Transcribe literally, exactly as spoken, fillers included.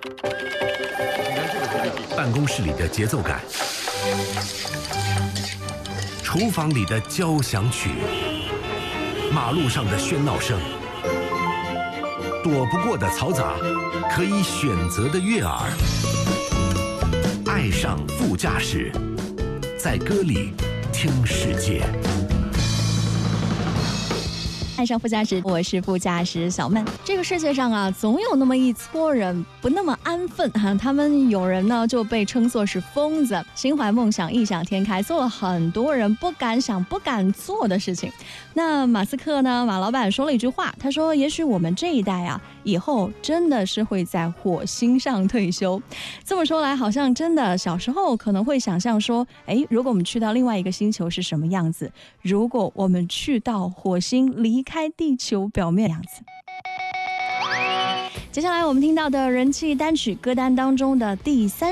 办公室里的节奏感，厨房里的交响曲，马路上的喧闹声，躲不过的嘈杂，可以选择的悦耳。爱上副驾驶，在歌里听世界。 爱上副驾驶，我是副驾驶小曼。这个世界上啊，总有那么一撮人不那么安分哈、啊，他们有人呢就被称作是疯子，心怀梦想，异想天开，做了很多人不敢想、不敢做的事情。那马斯克呢，马老板说了一句话，他说：“也许我们这一代啊，以后真的是会在火星上退休。”这么说来，好像真的小时候可能会想象说，哎，如果我们去到另外一个星球是什么样子？如果我们去到火星，离开地球表面的样子。接下来我们听到的人气单曲歌单当中的第三